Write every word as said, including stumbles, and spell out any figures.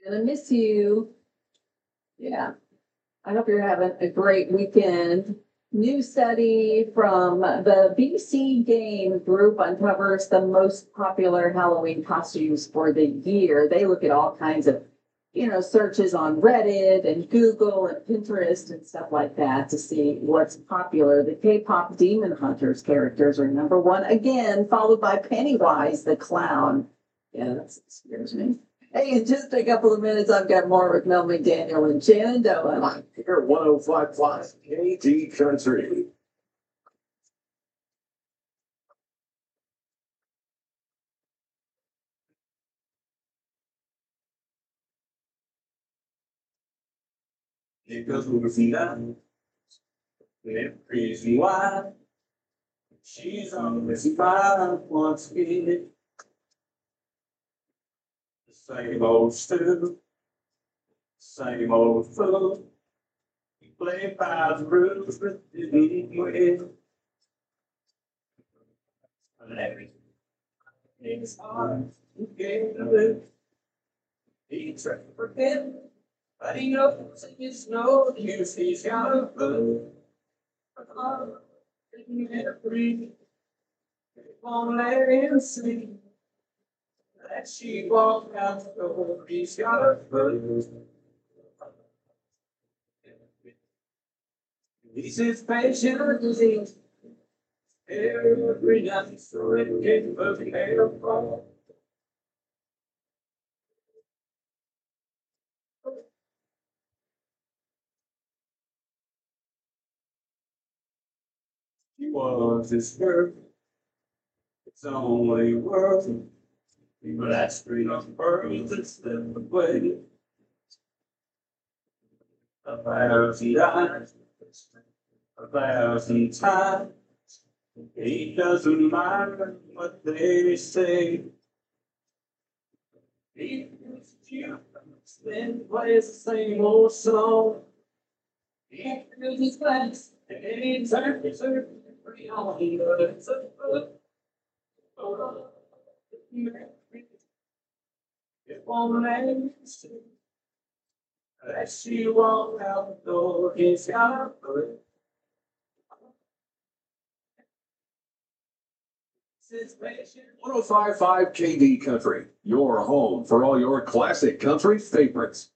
Gonna miss you. Yeah. I hope you're having a great weekend. New study from the B C Game Group uncovers the most popular Halloween costumes for the year. They look at all kinds of, you know, searches on Reddit and Google and Pinterest and stuff like that to see what's popular. The K-pop Demon Hunters characters are number one again, followed by Pennywise the Clown. Yeah, that scares me. Hey, in just a couple of minutes, I've got more with Mel McDaniel and Shenandoah. Here, one oh five point five K D Country. Because we're young, we're crazy wild. She's on this fire once again. The same old stew, same old food. We play by the rules, but didn't win. Everything's hard to get to live. He tried to forget, but he knows it's no use. He's got a food. Every won't let him sleep. That she walked out the door. He's got a food. He's his patient disease. Every night, so it can prepare for. She was his worth. It's only worth. But that street of pearls that slipped away. A thousand times, a thousand times. He doesn't mind what they say. He puts you, then plays the same old song. He fills his glass, and any time he's pretty on the it's a foot. It won't let him see. As she walked out the door, he's got a foot. one oh five point five K D Country, your home for all your classic country favorites.